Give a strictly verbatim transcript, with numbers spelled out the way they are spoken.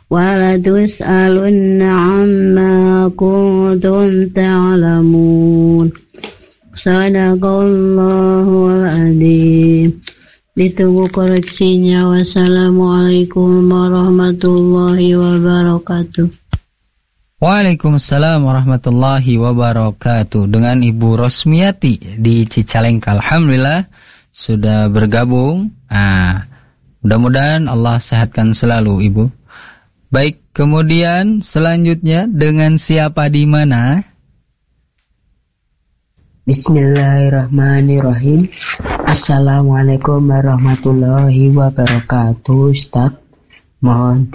ولتسألن عما كنتم تعلمون صدق الله العظيم. Ditunggu koreksinya. Wassalamualaikum warahmatullahi wabarakatuh. Waalaikumsalam warahmatullahi wabarakatuh. Dengan Ibu Rosmiati di Cicalengka. Alhamdulillah sudah bergabung. Nah, mudah-mudahan Allah sehatkan selalu Ibu. Baik, kemudian selanjutnya dengan siapa di mana? Bismillahirrahmanirrahim. Assalamualaikum warahmatullahi wabarakatuh. Ustaz, mohon